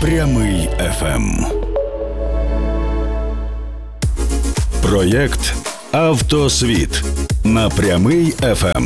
Прямий ФМ. Проєкт «Автосвіт» на Прямий ФМ.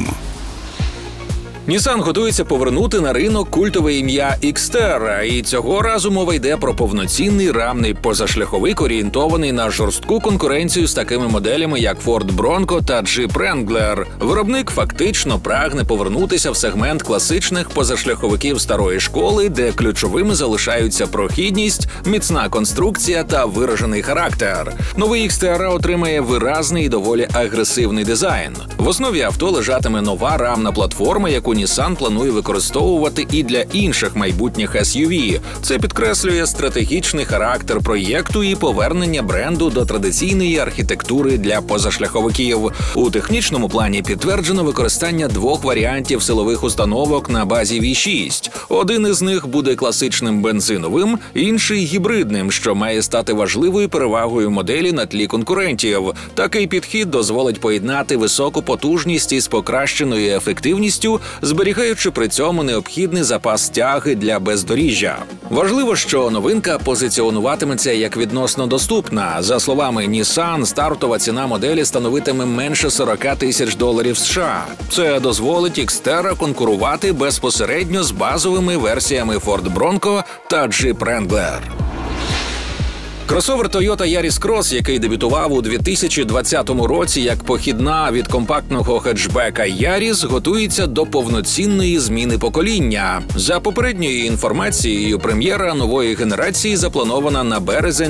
Nissan готується повернути на ринок культове ім'я Xterra, і цього разу мова йде про повноцінний рамний позашляховик, орієнтований на жорстку конкуренцію з такими моделями, як Ford Bronco та Jeep Wrangler. Виробник фактично прагне повернутися в сегмент класичних позашляховиків старої школи, де ключовими залишаються прохідність, міцна конструкція та виражений характер. Новий Xterra отримає виразний і доволі агресивний дизайн. В основі авто лежатиме нова рамна платформа, яку Nissan планує використовувати і для інших майбутніх SUV. Це підкреслює стратегічний характер проєкту і повернення бренду до традиційної архітектури для позашляховиків. У технічному плані підтверджено використання двох варіантів силових установок на базі V6. Один із них буде класичним бензиновим, інший – гібридним, що має стати важливою перевагою моделі на тлі конкурентів. Такий підхід дозволить поєднати високу потужність із покращеною ефективністю, зберігаючи при цьому необхідний запас тяги для бездоріжжя. Важливо, що новинка позиціонуватиметься як відносно доступна. За словами Nissan, стартова ціна моделі становитиме менше $40 тисяч США. Це дозволить Xterra конкурувати безпосередньо з базовими версіями Ford Bronco та Jeep Wrangler. Кросовер Toyota Yaris Cross, який дебютував у 2020 році як похідна від компактного хетчбека Yaris, готується до повноцінної зміни покоління. За попередньою інформацією, прем'єра нової генерації запланована на березень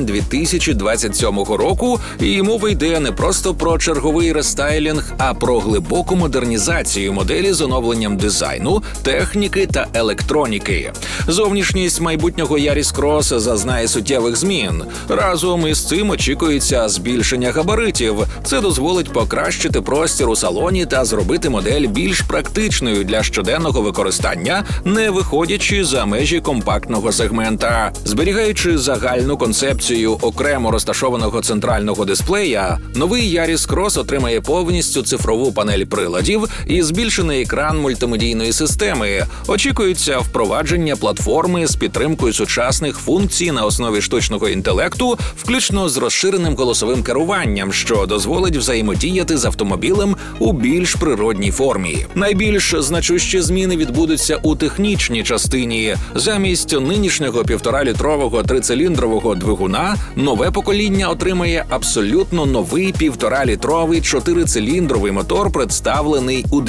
2027 року, і мова йде не просто про черговий рестайлінг, а про глибоку модернізацію моделі з оновленням дизайну, техніки та електроніки. Зовнішність майбутнього Yaris Cross зазнає суттєвих змін. Разом із цим очікується збільшення габаритів. Це дозволить покращити простір у салоні та зробити модель більш практичною для щоденного використання, не виходячи за межі компактного сегмента. Зберігаючи загальну концепцію окремо розташованого центрального дисплея, новий Yaris Cross отримає повністю цифрову панель приладів і збільшений екран мультимедійної системи. Очікується впровадження платформи з підтримкою сучасних функцій на основі штучного інтелекту, включно з розширеним голосовим керуванням, що дозволить взаємодіяти з автомобілем у більш природній формі. Найбільш значущі зміни відбудуться у технічній частині. Замість нинішнього 1,5-літрового трициліндрового двигуна нове покоління отримає абсолютно новий 1,5-літровий 4-циліндровий мотор, представлений у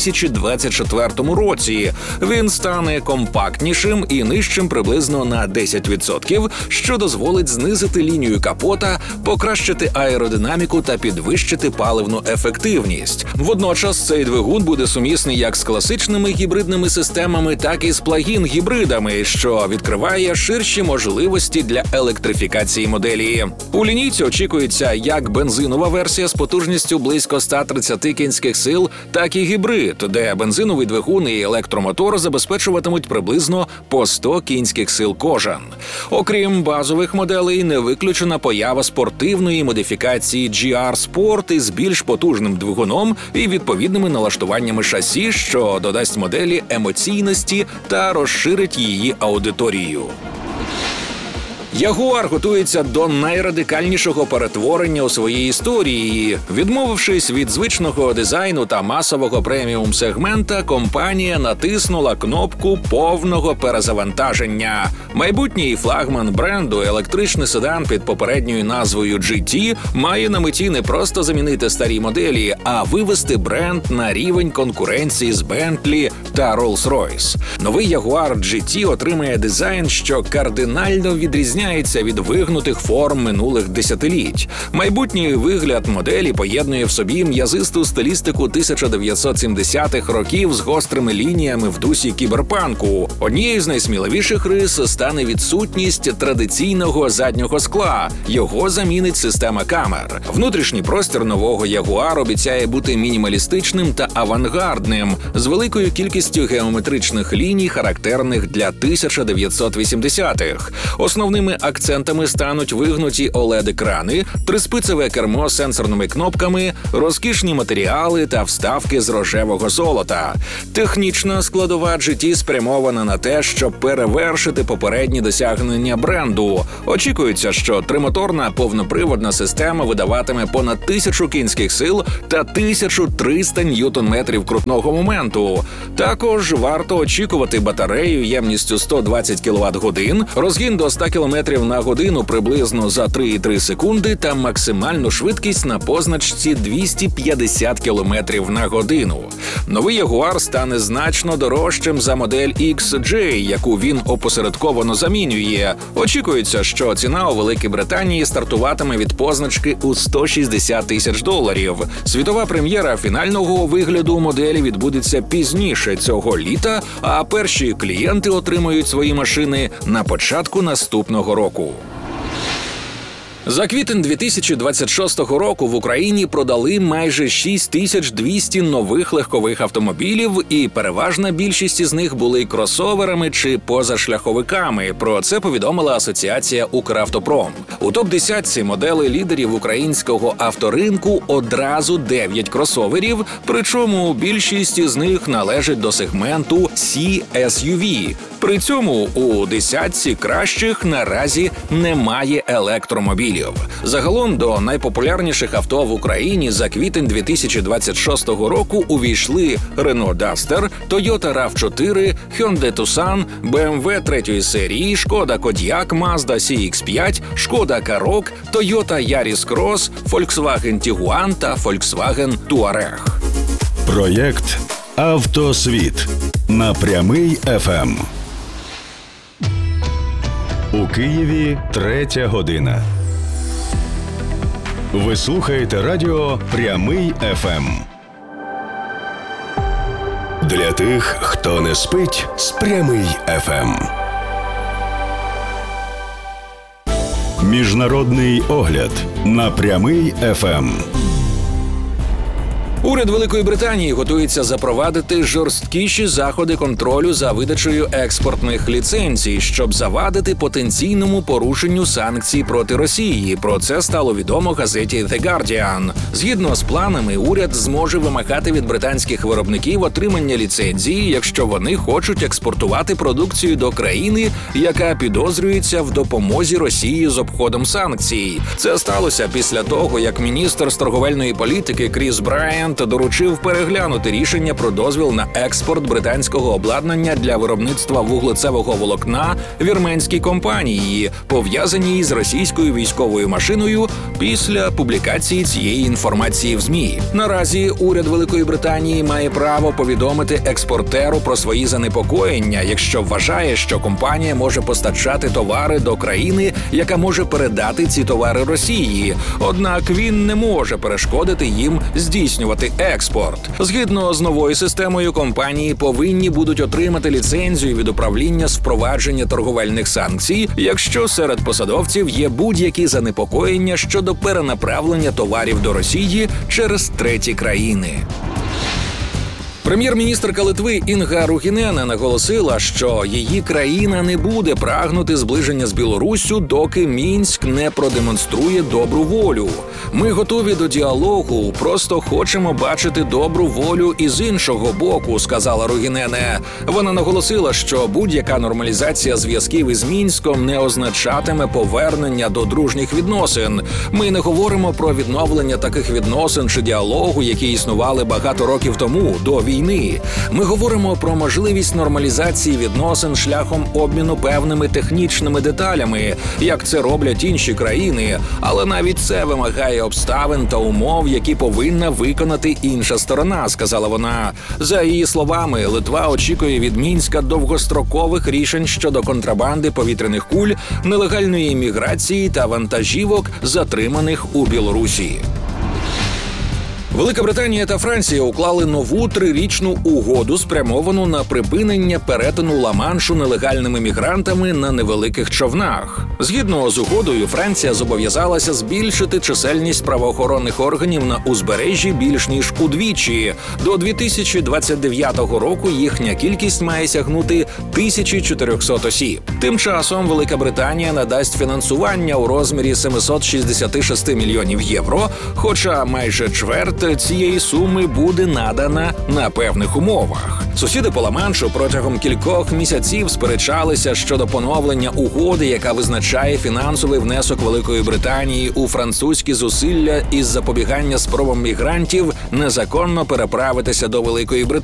2024 році. Він стане компактнішим і нижчим приблизно на 10%, що дозволить знизити лінію капота, покращити аеродинаміку та підвищити паливну ефективність. Водночас цей двигун буде сумісний як з класичними гібридними системами, так і з плагін-гібридами, що відкриває ширші можливості для електрифікації моделі. У лінійці очікується як бензинова версія з потужністю близько 130 кінських сил, так і гібрид, де бензиновий двигун і електромотор забезпечуватимуть приблизно по 100 кінських сил кожен. Окрім базових моделей, не виключена поява спортивної модифікації GR Sport із більш потужним двигуном і відповідними налаштуваннями шасі, що додасть моделі емоційності та розширить її аудиторію. Ягуар готується до найрадикальнішого перетворення у своїй історії. Відмовившись від звичного дизайну та масового преміум-сегмента, компанія натиснула кнопку повного перезавантаження. Майбутній флагман бренду, електричний седан під попередньою назвою GT, має на меті не просто замінити старі моделі, а вивести бренд на рівень конкуренції з Bentley та Rolls-Royce. Новий Ягуар GT отримає дизайн, що кардинально відрізняється від вигнутих форм минулих десятиліть. Майбутній вигляд моделі поєднує в собі м'язисту стилістику 1970-х років з гострими лініями в дусі кіберпанку. Однією з найсміливіших рис стане відсутність традиційного заднього скла. Його замінить система камер. Внутрішній простір нового Ягуар обіцяє бути мінімалістичним та авангардним, з великою кількістю геометричних ліній, характерних для 1980-х. Основними Головними акцентами стануть вигнуті OLED-екрани, триспицеве кермо з сенсорними кнопками, розкішні матеріали та вставки з рожевого золота. Технічна складова GT спрямована на те, щоб перевершити попередні досягнення бренду. Очікується, що тримоторна повноприводна система видаватиме понад 1000 кінських сил та 1300 ньютон-метрів крутного моменту. Також варто очікувати батарею ємністю 120 кВт-годин, розгін до 100 км на годину приблизно за 3,3 секунди та максимальну швидкість на позначці 250 км на годину. Новий Jaguar стане значно дорожчим за модель XJ, яку він опосередковано замінює. Очікується, що ціна у Великій Британії стартуватиме від позначки у $160 тисяч. Світова прем'єра фінального вигляду моделі відбудеться пізніше цього літа, а перші клієнти отримають свої машини на початку наступного року. За квітень 2026 року в Україні продали майже 6200 нових легкових автомобілів, і переважна більшість із них були кросоверами чи позашляховиками. Про це повідомила Асоціація «Укравтопром». У топ-10 моделей лідерів українського авторинку одразу 9 кросоверів, причому більшість із них належить до сегменту C-SUV. При цьому у десятці кращих наразі немає електромобілів. Загалом до найпопулярніших авто в Україні за квітень 2026 року увійшли Renault Duster, Toyota RAV4, Hyundai Tucson, BMW 3-ї серії, Шкода Кодіак, Mazda CX-5, Шкода Karoq, Toyota Yaris Cross, Volkswagen Tiguan та Volkswagen Touareg. Проєкт «Автосвіт» на Прямий ФМ. У Києві 3 година. Ви слухаєте радіо «Прямий ФМ». Для тих, хто не спить з «Прямий ФМ». Міжнародний огляд на «Прямий ФМ». Уряд Великої Британії готується запровадити жорсткіші заходи контролю за видачею експортних ліцензій, щоб завадити потенційному порушенню санкцій проти Росії. Про це стало відомо газеті The Guardian. Згідно з планами, уряд зможе вимагати від британських виробників отримання ліцензії, якщо вони хочуть експортувати продукцію до країни, яка підозрюється в допомозі Росії з обходом санкцій. Це сталося після того, як міністр з торговельної політики Кріс Брайант доручив переглянути рішення про дозвіл на експорт британського обладнання для виробництва вуглецевого волокна вірменській компанії, пов'язаній з російською військовою машиною, після публікації цієї інформації в ЗМІ. Наразі уряд Великої Британії має право повідомити експортеру про свої занепокоєння, якщо вважає, що компанія може постачати товари до країни, яка може передати ці товари Росії. Однак він не може перешкодити їм здійснювати експорт. Згідно з новою системою, компанії повинні будуть отримати ліцензію від управління з впровадження торговельних санкцій, якщо серед посадовців є будь-які занепокоєння щодо перенаправлення товарів до Росії через треті країни. Прем'єр-міністрка Литви Інга Ругінена наголосила, що її країна не буде прагнути зближення з Білоруссю, доки Мінськ не продемонструє добру волю. Ми готові до діалогу, просто хочемо бачити добру волю і з іншого боку, сказала Ругінене. Вона наголосила, що будь-яка нормалізація зв'язків із Мінськом не означатиме повернення до дружніх відносин. Ми не говоримо про відновлення таких відносин чи діалогу, які існували багато років тому, до війни. Ми говоримо про можливість нормалізації відносин шляхом обміну певними технічними деталями, як це роблять інші країни, але навіть це вимагає обставин та умов, які повинна виконати інша сторона, сказала вона. За її словами, Литва очікує від Мінська довгострокових рішень щодо контрабанди повітряних куль, нелегальної імміграції та вантажівок, затриманих у Білорусі. Велика Британія та Франція уклали нову 3-річну угоду, спрямовану на припинення перетину Ла-Маншу нелегальними мігрантами на невеликих човнах. Згідно з угодою, Франція зобов'язалася збільшити чисельність правоохоронних органів на узбережжі більш ніж удвічі. До 2029 року їхня кількість має сягнути 1400 осіб. Тим часом Велика Британія надасть фінансування у розмірі 766 мільйонів євро, хоча майже чверть цієї суми буде надана на певних умовах. Сусіди по Ла-Маншу протягом кількох місяців сперечалися щодо поновлення угоди, яка визначає фінансовий внесок Великої Британії у французькі зусилля із запобігання спробам мігрантів незаконно переправитися до Великої Британії.